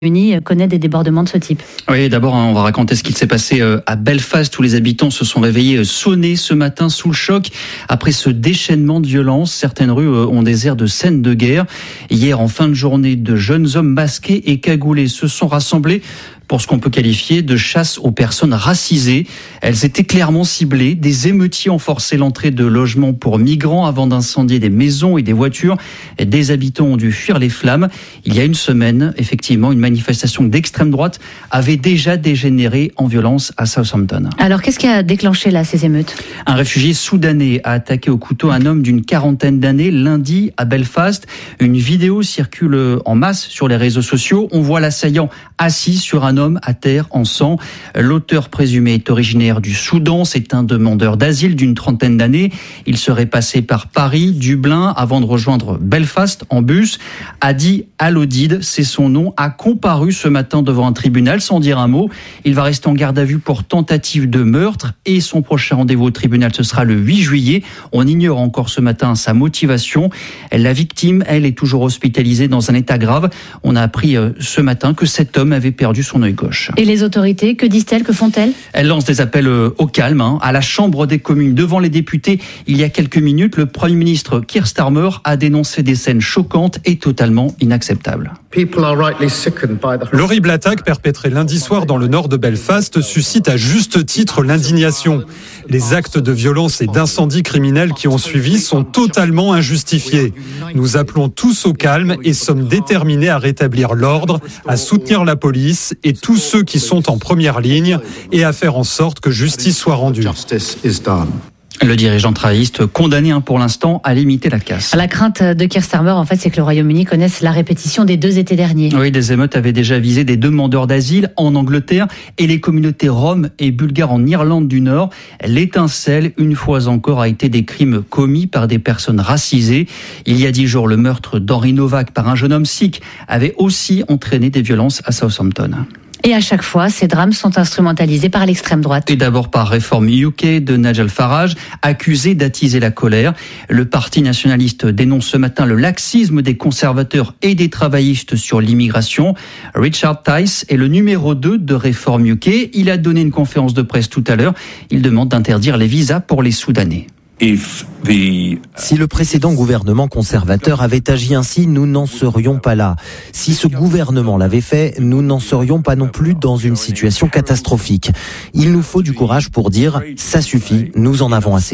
Royaume-Uni connaît des débordements de ce type. Oui, d'abord, on va raconter ce qu'il s'est passé à Belfast, où les habitants se sont réveillés sonnés ce matin sous le choc. Après ce déchaînement de violence, certaines rues ont des airs de scènes de guerre. Hier, en fin de journée, de jeunes hommes masqués et cagoulés se sont rassemblés pour ce qu'on peut qualifier de chasse aux personnes racisées. Elles étaient clairement ciblées. Des émeutiers ont forcé l'entrée de logements pour migrants avant d'incendier des maisons et des voitures. Et des habitants ont dû fuir les flammes. Il y a une semaine, effectivement, une manifestation d'extrême droite avait déjà dégénéré en violence à Southampton. Alors, qu'est-ce qui a déclenché là ces émeutes ? Un réfugié soudanais a attaqué au couteau un homme d'une quarantaine d'années lundi à Belfast. Une vidéo circule en masse sur les réseaux sociaux. On voit l'assaillant assis sur un homme à terre en sang. L'auteur présumé est originaire du Soudan. C'est un demandeur d'asile d'une trentaine d'années. Il serait passé par Paris, Dublin, avant de rejoindre Belfast en bus. Hadi Al-Odid, c'est son nom, a comparu ce matin devant un tribunal sans dire un mot. Il va rester en garde à vue pour tentative de meurtre et son prochain rendez-vous au tribunal, ce sera le 8 juillet. On ignore encore ce matin sa motivation. La victime, elle, est toujours hospitalisée dans un état grave. On a appris ce matin que cet homme avait perdu son œil gauche. Et les autorités, que disent-elles, que font-elles ? Elles lancent des appels au calme. À la Chambre des communes, devant les députés, il y a quelques minutes, le Premier ministre Keir Starmer a dénoncé des scènes choquantes et totalement inacceptables. L'horrible attaque perpétrée lundi soir dans le nord de Belfast suscite à juste titre l'indignation. Les actes de violence et d'incendie criminels qui ont suivi sont totalement injustifiés. Nous appelons tous au calme et sommes déterminés à rétablir l'ordre, à soutenir la police et tous ceux qui sont en première ligne et à faire en sorte que justice soit rendue. Le dirigeant travailliste condamné pour l'instant à limiter la casse. La crainte de Keir Starmer, en fait, c'est que le Royaume-Uni connaisse la répétition des 2 étés derniers. Oui, des émeutes avaient déjà visé des demandeurs d'asile en Angleterre et les communautés roms et bulgares en Irlande du Nord. L'étincelle, une fois encore, a été des crimes commis par des personnes racisées. Il y a 10 jours, le meurtre d'Henry Novak par un jeune homme sikh avait aussi entraîné des violences à Southampton. Et à chaque fois, ces drames sont instrumentalisés par l'extrême droite. Et d'abord par Reform UK de Nigel Farage, accusé d'attiser la colère. Le parti nationaliste dénonce ce matin le laxisme des conservateurs et des travaillistes sur l'immigration. Richard Tice est le numéro 2 de Reform UK. Il a donné une conférence de presse tout à l'heure. Il demande d'interdire les visas pour les Soudanais. Si le précédent gouvernement conservateur avait agi ainsi, nous n'en serions pas là. Si ce gouvernement l'avait fait, nous n'en serions pas non plus dans une situation catastrophique. Il nous faut du courage pour dire « ça suffit, nous en avons assez ».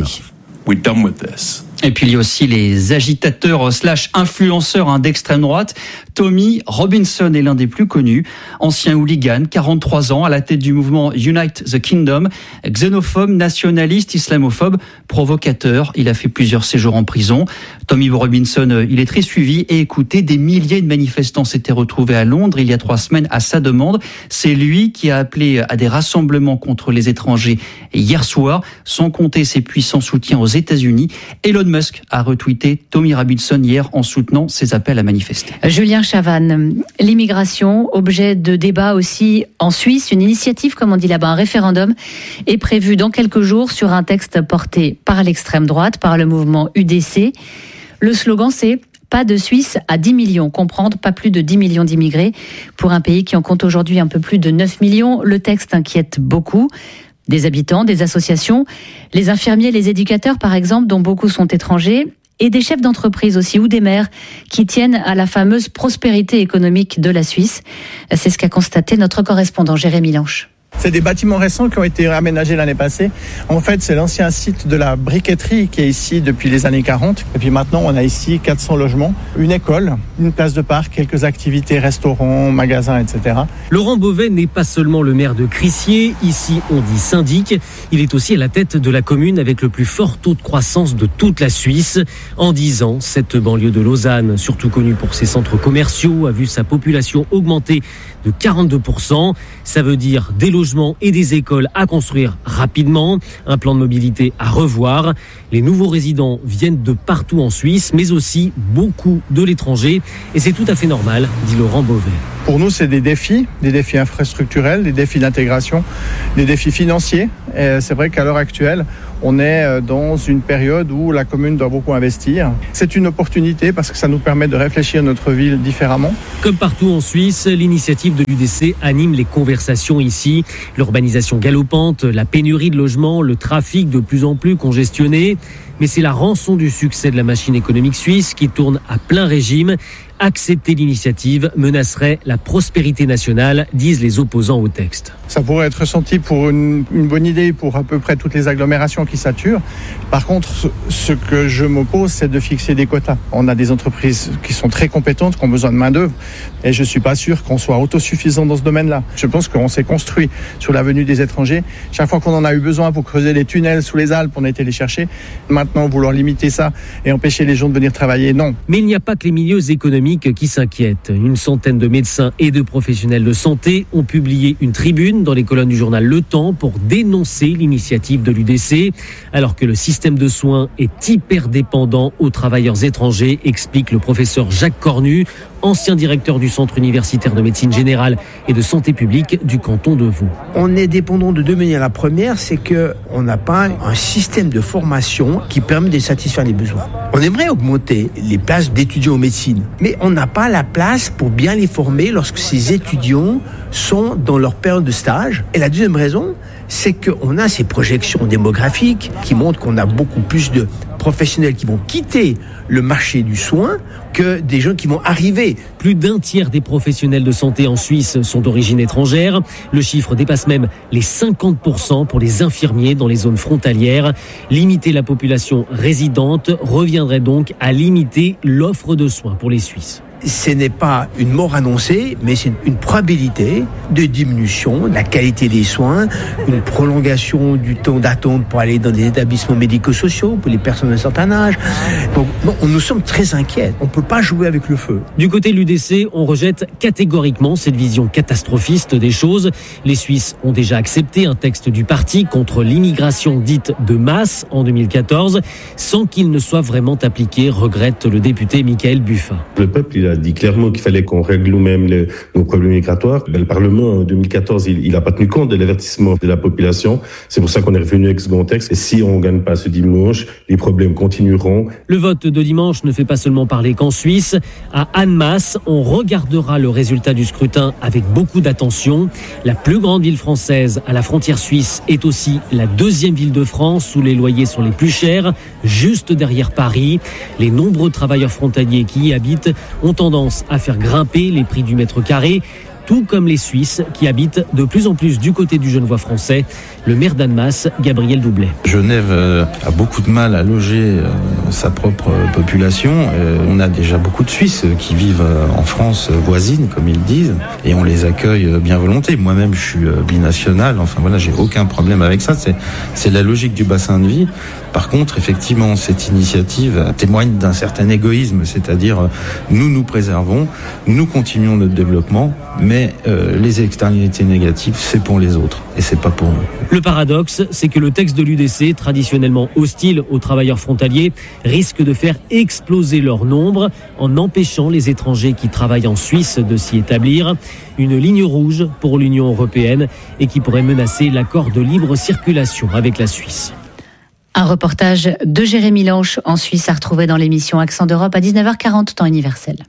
Et puis il y a aussi les agitateurs / influenceurs d'extrême droite. Tommy Robinson est l'un des plus connus. Ancien hooligan, 43 ans, à la tête du mouvement Unite the Kingdom. Xénophobe, nationaliste, islamophobe, provocateur. Il a fait plusieurs séjours en prison. Tommy Robinson, il est très suivi et écouté. Des milliers de manifestants s'étaient retrouvés à Londres il y a 3 semaines à sa demande. C'est lui qui a appelé à des rassemblements contre les étrangers hier soir, sans compter ses puissants soutiens aux États-Unis. Elon Musk a retweeté Tommy Robinson hier en soutenant ses appels à manifester. Julien Chavannes, l'immigration, objet de débat aussi en Suisse. Une initiative, comme on dit là-bas, un référendum est prévu dans quelques jours sur un texte porté par l'extrême droite, par le mouvement UDC. Le slogan, c'est « Pas de Suisse à 10 millions », comprendre pas plus de 10 millions d'immigrés. Pour un pays qui en compte aujourd'hui un peu plus de 9 millions, le texte inquiète beaucoup. Des habitants, des associations, les infirmiers, les éducateurs par exemple, dont beaucoup sont étrangers, et des chefs d'entreprise aussi, ou des maires, qui tiennent à la fameuse prospérité économique de la Suisse. C'est ce qu'a constaté notre correspondant Jérémy Lanche. C'est des bâtiments récents qui ont été aménagés l'année passée. En fait, c'est l'ancien site de la briqueterie qui est ici depuis les années 40. Et puis maintenant, on a ici 400 logements, une école, une place de parc, quelques activités, restaurants, magasins, etc. Laurent Beauvais n'est pas seulement le maire de Crissier. Ici, on dit syndic. Il est aussi à la tête de la commune avec le plus fort taux de croissance de toute la Suisse. En 10 ans, cette banlieue de Lausanne, surtout connue pour ses centres commerciaux, a vu sa population augmenter de 42%. Ça veut dire des logements et des écoles à construire rapidement, un plan de mobilité à revoir. Les nouveaux résidents viennent de partout en Suisse, mais aussi beaucoup de l'étranger. Et c'est tout à fait normal, dit Laurent Beauvais. Pour nous, c'est des défis infrastructurels, des défis d'intégration, des défis financiers. Et c'est vrai qu'à l'heure actuelle, on est dans une période où la commune doit beaucoup investir. C'est une opportunité parce que ça nous permet de réfléchir notre ville différemment. Comme partout en Suisse, l'initiative de l'UDC anime les conversations ici. L'urbanisation galopante, la pénurie de logements, le trafic de plus en plus congestionné. Mais c'est la rançon du succès de la machine économique suisse qui tourne à plein régime. Accepter l'initiative menacerait la prospérité nationale, disent les opposants au texte. Ça pourrait être ressenti pour une bonne idée pour à peu près toutes les agglomérations qui saturent. Par contre, ce que je m'oppose, c'est de fixer des quotas. On a des entreprises qui sont très compétentes, qui ont besoin de main-d'œuvre, et je ne suis pas sûr qu'on soit autosuffisant dans ce domaine-là. Je pense qu'on s'est construit sur la venue des étrangers. Chaque fois qu'on en a eu besoin pour creuser les tunnels sous les Alpes, on a été les chercher. Maintenant, vouloir limiter ça et empêcher les gens de venir travailler, non. Mais il n'y a pas que les milieux économiques qui s'inquiètent. Une centaine de médecins et de professionnels de santé ont publié une tribune dans les colonnes du journal Le Temps pour dénoncer l'initiative de l'UDC, alors que le système de soins est hyper dépendant aux travailleurs étrangers, explique le professeur Jacques Cornu, ancien directeur du Centre universitaire de médecine générale et de santé publique du canton de Vaud. On est dépendant de deux manières. La première, c'est qu'on n'a pas un système de formation qui permet de satisfaire les besoins. On aimerait augmenter les places d'étudiants en médecine, mais on n'a pas la place pour bien les former lorsque ces étudiants sont dans leur période de stage. Et la deuxième raison, c'est qu'on a ces projections démographiques qui montrent qu'on a beaucoup plus de professionnels qui vont quitter le marché du soin que des gens qui vont arriver. Plus d'un tiers des professionnels de santé en Suisse sont d'origine étrangère. Le chiffre dépasse même les 50% pour les infirmiers dans les zones frontalières. Limiter la population résidente reviendrait donc à limiter l'offre de soins pour les Suisses. Ce n'est pas une mort annoncée, mais c'est une probabilité de diminution de la qualité des soins, une prolongation du temps d'attente pour aller dans des établissements médico-sociaux pour les personnes d'un certain âge. Donc, nous sommes très inquiets. On ne peut pas jouer avec le feu. Du côté de l'UDC, on rejette catégoriquement cette vision catastrophiste des choses. Les Suisses ont déjà accepté un texte du parti contre l'immigration dite de masse en 2014, sans qu'il ne soit vraiment appliqué, regrette le député Michael Buffin. Le peuple, il a dit clairement qu'il fallait qu'on règle nous-mêmes nos problèmes migratoires. Le Parlement, en 2014, il n'a pas tenu compte de l'avertissement de la population. C'est pour ça qu'on est revenu avec ce second texte. Et si on ne gagne pas ce dimanche, les problèmes continueront. Le vote de dimanche ne fait pas seulement parler qu'en Suisse. À Annemasse, on regardera le résultat du scrutin avec beaucoup d'attention. La plus grande ville française à la frontière suisse est aussi la deuxième ville de France où les loyers sont les plus chers, juste derrière Paris. Les nombreux travailleurs frontaliers qui y habitent ont tendance à faire grimper les prix du mètre carré, tout comme les Suisses qui habitent de plus en plus du côté du Genevois français. Le maire d'Annemasse, Gabriel Doublet. Genève a beaucoup de mal à loger sa propre population. On a déjà beaucoup de Suisses qui vivent en France voisine, comme ils disent, et on les accueille bien volontiers. Moi-même, je suis binational. Enfin voilà, j'ai aucun problème avec ça. C'est la logique du bassin de vie. Par contre, effectivement, cette initiative témoigne d'un certain égoïsme, c'est-à-dire nous préservons, nous continuons notre développement, mais les externalités négatives, c'est pour les autres et c'est pas pour nous. Le paradoxe, c'est que le texte de l'UDC, traditionnellement hostile aux travailleurs frontaliers, risque de faire exploser leur nombre en empêchant les étrangers qui travaillent en Suisse de s'y établir. Une ligne rouge pour l'Union européenne et qui pourrait menacer l'accord de libre circulation avec la Suisse. Un reportage de Jérémy Lanche en Suisse à retrouver dans l'émission Accent d'Europe à 19h40 temps universel.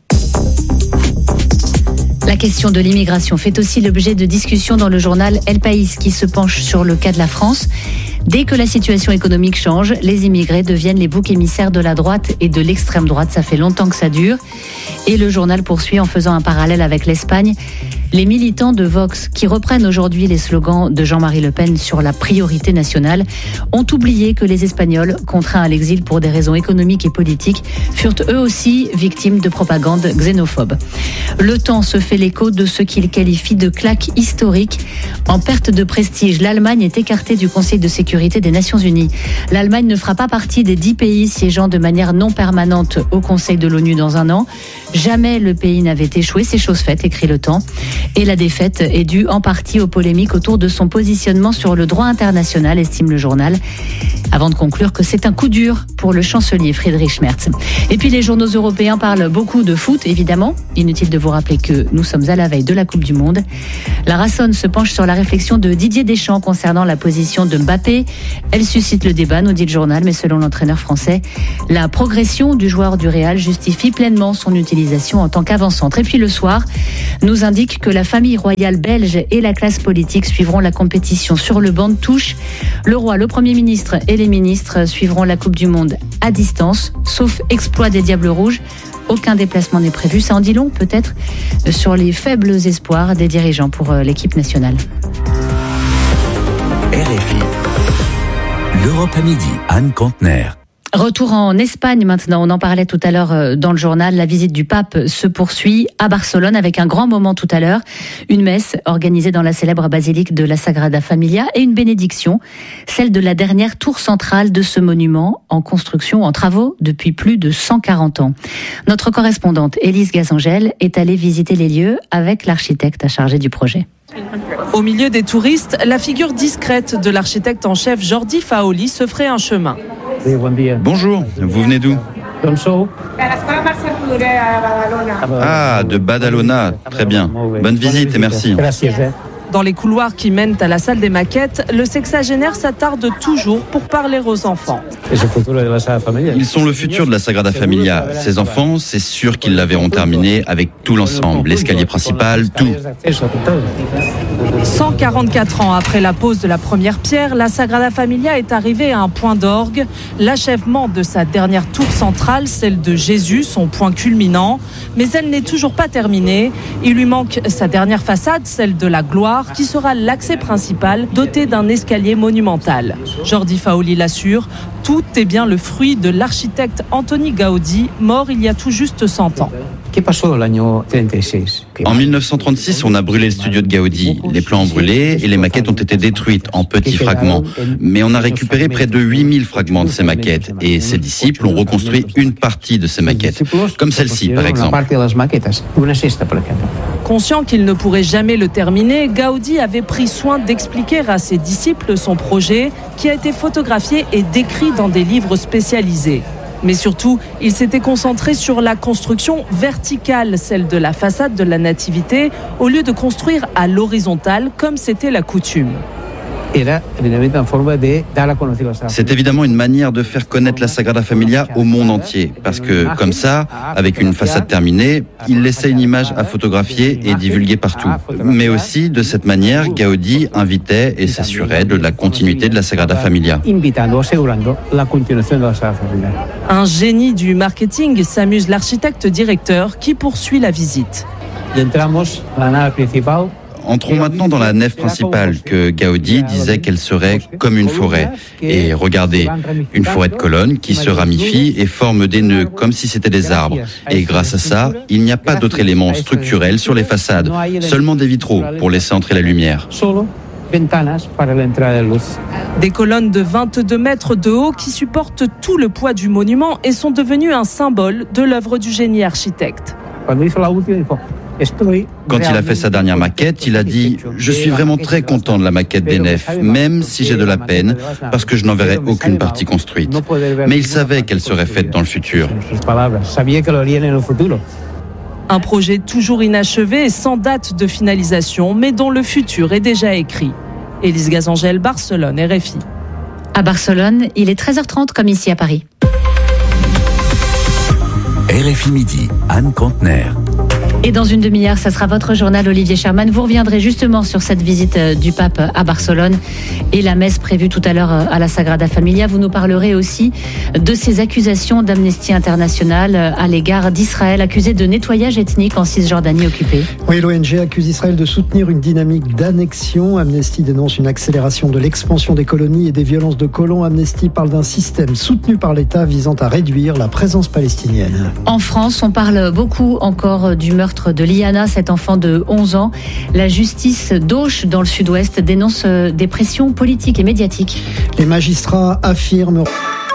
La question de l'immigration fait aussi l'objet de discussions dans le journal El País qui se penche sur le cas de la France. Dès que la situation économique change, les immigrés deviennent les boucs émissaires de la droite et de l'extrême droite. Ça fait longtemps que ça dure. Et le journal poursuit en faisant un parallèle avec l'Espagne. Les militants de Vox, qui reprennent aujourd'hui les slogans de Jean-Marie Le Pen sur la priorité nationale, ont oublié que les Espagnols, contraints à l'exil pour des raisons économiques et politiques, furent eux aussi victimes de propagande xénophobe. Le Temps se fait l'écho de ce qu'il qualifie de claque historique. En perte de prestige, l'Allemagne est écartée du Conseil de sécurité sécurité des Nations Unies. L'Allemagne ne fera pas partie des 10 pays siégeant de manière non permanente au Conseil de l'ONU dans un an. Jamais le pays n'avait échoué, c'est chose faite, écrit Le Temps. Et la défaite est due en partie aux polémiques autour de son positionnement sur le droit international, estime le journal. Avant de conclure que c'est un coup dur pour le chancelier Friedrich Merz. Et puis les journaux européens parlent beaucoup de foot, évidemment. Inutile de vous rappeler que nous sommes à la veille de la Coupe du Monde. La Rasson se penche sur la réflexion de Didier Deschamps concernant la position de Mbappé. Elle suscite le débat, nous dit le journal, mais selon l'entraîneur français, la progression du joueur du Real justifie pleinement son utilisation en tant qu'avant-centre. Et puis le soir, nous indique que la famille royale belge et la classe politique suivront la compétition sur le banc de touche. Le roi, le Premier ministre et les ministres suivront la Coupe du Monde à distance, sauf exploit des Diables Rouges. Aucun déplacement n'est prévu. Ça en dit long, peut-être, sur les faibles espoirs des dirigeants pour l'équipe nationale. RFI. L'Europe à midi, Anne Kantner. Retour en Espagne maintenant, on en parlait tout à l'heure dans le journal, la visite du pape se poursuit à Barcelone avec un grand moment tout à l'heure, une messe organisée dans la célèbre basilique de la Sagrada Familia et une bénédiction, celle de la dernière tour centrale de ce monument en construction, en travaux depuis plus de 140 ans. Notre correspondante Élise Gazangel est allée visiter les lieux avec l'architecte chargé du projet. Au milieu des touristes, la figure discrète de l'architecte en chef Jordi Faoli se ferait un chemin. Bonjour, vous venez d'où ? Ah, de Badalona, très bien. Bonne visite et merci. Dans les couloirs qui mènent à la salle des maquettes, le sexagénaire s'attarde toujours pour parler aux enfants. Ils sont le futur de la Sagrada Familia. Ces enfants, c'est sûr qu'ils la verront terminée avec tout l'ensemble, l'escalier principal, tout. 144 ans après la pose de la première pierre, la Sagrada Familia est arrivée à un point d'orgue, l'achèvement de sa dernière tour centrale, celle de Jésus, son point culminant. Mais elle n'est toujours pas terminée. Il lui manque sa dernière façade, celle de la gloire, qui sera l'accès principal doté d'un escalier monumental. Jordi Faoli l'assure, tout est bien le fruit de l'architecte Antoni Gaudí, mort il y a tout juste 100 ans. En 1936, on a brûlé le studio de Gaudí. Les plans ont brûlé et les maquettes ont été détruites en petits fragments. Mais on a récupéré près de 8000 fragments de ces maquettes et ses disciples ont reconstruit une partie de ces maquettes, comme celle-ci par exemple. Conscient qu'il ne pourrait jamais le terminer, Gaudí avait pris soin d'expliquer à ses disciples son projet qui a été photographié et décrit dans des livres spécialisés. Mais surtout, il s'était concentré sur la construction verticale, celle de la façade de la Nativité, au lieu de construire à l'horizontale comme c'était la coutume. C'est évidemment une manière de faire connaître la Sagrada Familia au monde entier, parce que comme ça, avec une façade terminée, il laissait une image à photographier et divulguer partout. Mais aussi, de cette manière, Gaudí invitait et s'assurait de la continuité de la Sagrada Familia. Un génie du marketing, s'amuse l'architecte directeur qui poursuit la visite. Entrons maintenant dans la nef principale que Gaudí disait qu'elle serait comme une forêt. Et regardez, une forêt de colonnes qui se ramifie et forme des nœuds comme si c'était des arbres. Et grâce à ça, il n'y a pas d'autres éléments structurels sur les façades, seulement des vitraux pour laisser entrer la lumière. Des colonnes de 22 mètres de haut qui supportent tout le poids du monument et sont devenues un symbole de l'œuvre du génie architecte. Quand il a fait sa dernière maquette, il a dit « Je suis vraiment très content de la maquette des nefs, même si j'ai de la peine, parce que je n'en verrai aucune partie construite. » Mais il savait qu'elle serait faite dans le futur. Un projet toujours inachevé et sans date de finalisation, mais dont le futur est déjà écrit. Élise Gazangel, Barcelone, RFI. À Barcelone, il est 13h30 comme ici à Paris. RFI Midi, Anne Kantner. Et dans une demi-heure, ça sera votre journal, Olivier Sherman. Vous reviendrez justement sur cette visite du pape à Barcelone et la messe prévue tout à l'heure à la Sagrada Familia. Vous nous parlerez aussi de ces accusations d'Amnesty International à l'égard d'Israël, accusé de nettoyage ethnique en Cisjordanie occupée. Oui, l'ONG accuse Israël de soutenir une dynamique d'annexion. Amnesty dénonce une accélération de l'expansion des colonies et des violences de colons. Amnesty parle d'un système soutenu par l'État visant à réduire la présence palestinienne. En France, on parle beaucoup encore du meurtre meurtre de Liana, cet enfant de 11 ans. La justice d'Auch, dans le sud-ouest, dénonce des pressions politiques et médiatiques. Les magistrats affirment...